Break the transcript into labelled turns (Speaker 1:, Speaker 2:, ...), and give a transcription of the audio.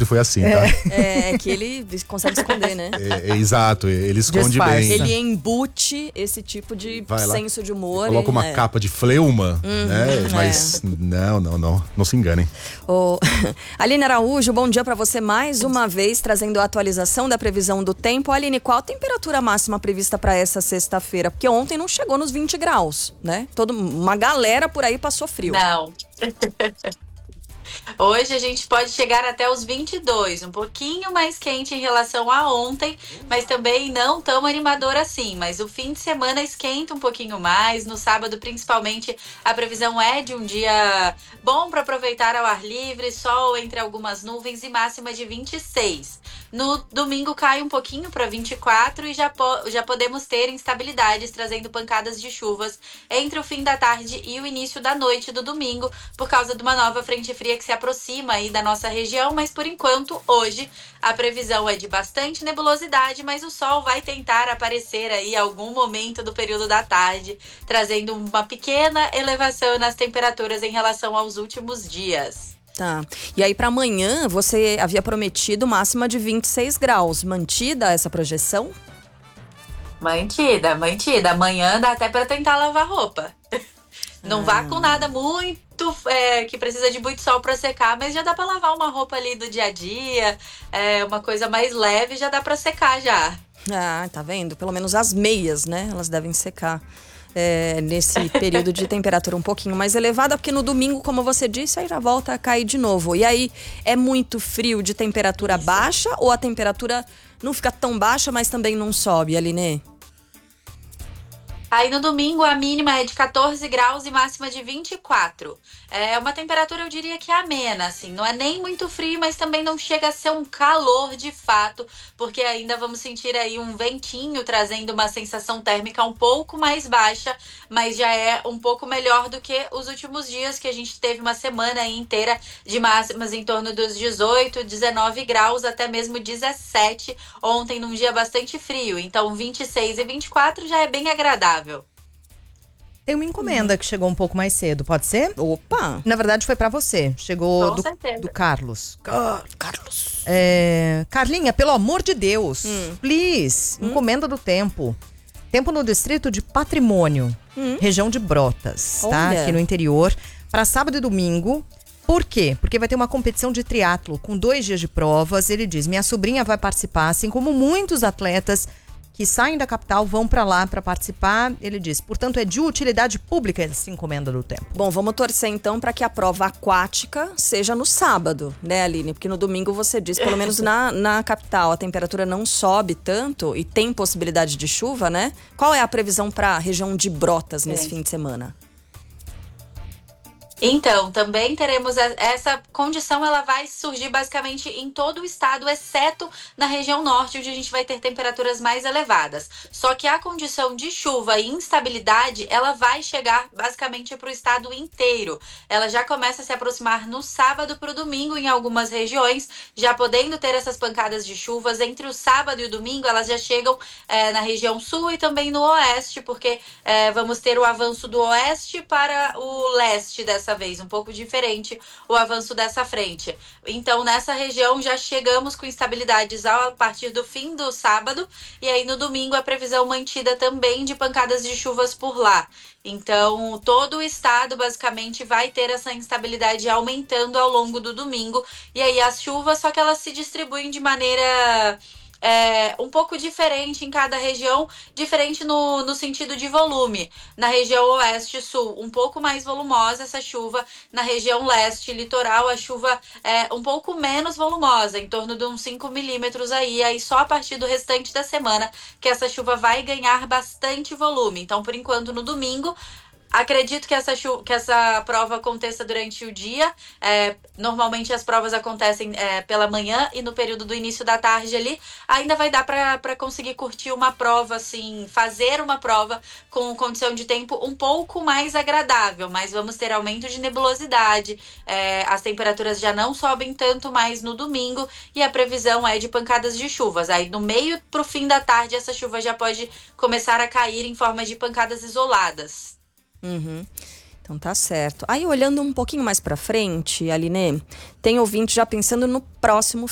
Speaker 1: sempre foi assim, tá?
Speaker 2: É que ele consegue esconder, né?
Speaker 1: Exato, ele esconde bem.
Speaker 2: Ele embute esse tipo de senso de humor.
Speaker 1: Coloca uma capa de fleuma, né? Mas não se enganem.
Speaker 2: Aline Araújo, bom dia pra você mais uma vez, trazendo a atualização da previsão do tempo. Aline, qual a temperatura máxima prevista pra essa sexta-feira? Porque ontem não chegou nos 20 graus, né? Uma galera por aí passou frio.
Speaker 3: Não. Hoje a gente pode chegar até os 22, um pouquinho mais quente em relação a ontem, mas também não tão animador assim. Mas o fim de semana esquenta um pouquinho mais, no sábado principalmente a previsão é de um dia bom para aproveitar ao ar livre, sol entre algumas nuvens e máxima de 26. No domingo cai um pouquinho para 24 e já podemos ter instabilidades, trazendo pancadas de chuvas entre o fim da tarde e o início da noite do domingo, por causa de uma nova frente fria que se aproxima aí da nossa região, mas por enquanto, hoje, a previsão é de bastante nebulosidade, mas o sol vai tentar aparecer aí em algum momento do período da tarde, trazendo uma pequena elevação nas temperaturas em relação aos últimos dias.
Speaker 2: Tá. E aí, para amanhã, você havia prometido máxima de 26 graus. Mantida essa projeção?
Speaker 3: Mantida. Amanhã dá até para tentar lavar roupa. Não vá com nada muito que precisa de muito sol para secar, mas já dá para lavar uma roupa ali do dia a dia, uma coisa mais leve, já dá para secar já.
Speaker 2: Ah, tá vendo? Pelo menos as meias, né? Elas devem secar. Nesse período de temperatura um pouquinho mais elevada, porque no domingo, como você disse, aí já volta a cair de novo. E aí, é muito frio de temperatura baixa ou a temperatura não fica tão baixa, mas também não sobe, Aline?
Speaker 3: Aí no domingo a mínima é de 14 graus e máxima de 24. É uma temperatura, eu diria que amena, assim. Não é nem muito frio, mas também não chega a ser um calor de fato, porque ainda vamos sentir aí um ventinho trazendo uma sensação térmica um pouco mais baixa, mas já é um pouco melhor do que os últimos dias, que a gente teve uma semana aí inteira de máximas em torno dos 18, 19 graus, até mesmo 17, ontem num dia bastante frio. Então 26 e 24 já é bem agradável.
Speaker 4: Tem uma encomenda que chegou um pouco mais cedo, pode ser?
Speaker 2: Opa!
Speaker 4: Na verdade foi pra você, chegou do Carlos. Carlos. Carlinha, pelo amor de Deus, please, encomenda do tempo. Tempo no distrito de Patrimônio, região de Brotas, tá? Aqui no interior, para sábado e domingo. Por quê? Porque vai ter uma competição de triatlo com 2 dias de provas. Ele diz, minha sobrinha vai participar, assim como muitos atletas que saem da capital vão para lá para participar. Ele diz, portanto, é de utilidade pública essa encomenda do tempo.
Speaker 2: Bom, vamos torcer então para que a prova aquática seja no sábado, né, Aline? Porque no domingo você diz, pelo menos na capital, a temperatura não sobe tanto e tem possibilidade de chuva, né? Qual é a previsão para a região de Brotas nesse fim de semana?
Speaker 3: Então, também teremos essa condição, ela vai surgir basicamente em todo o estado, exceto na região norte, onde a gente vai ter temperaturas mais elevadas. Só que a condição de chuva e instabilidade, ela vai chegar basicamente para o estado inteiro. Ela já começa a se aproximar no sábado para o domingo em algumas regiões, já podendo ter essas pancadas de chuvas. Entre o sábado e o domingo, elas já chegam na região sul e também no oeste, porque vamos ter o avanço do oeste para o leste dessa vez, um pouco diferente o avanço dessa frente. Então, nessa região já chegamos com instabilidades a partir do fim do sábado, e aí no domingo a previsão mantida também de pancadas de chuvas por lá. Então, todo o estado basicamente vai ter essa instabilidade aumentando ao longo do domingo, e aí as chuvas, só que elas se distribuem de maneira um pouco diferente em cada região, diferente no sentido de volume. Na região oeste e sul, um pouco mais volumosa essa chuva. Na região leste e litoral, a chuva é um pouco menos volumosa, em torno de uns 5 milímetros aí só a partir do restante da semana que essa chuva vai ganhar bastante volume. Então, por enquanto, no domingo, acredito que essa prova aconteça durante o dia. Normalmente as provas acontecem pela manhã e no período do início da tarde ali. Ainda vai dar para conseguir curtir uma prova, assim, fazer uma prova com condição de tempo um pouco mais agradável. Mas vamos ter aumento de nebulosidade. As temperaturas já não sobem tanto mais no domingo e a previsão é de pancadas de chuvas. Aí no meio pro fim da tarde essa chuva já pode começar a cair em forma de pancadas isoladas.
Speaker 2: Então tá certo. Aí olhando um pouquinho mais pra frente, Aline, tem ouvinte já pensando no próximo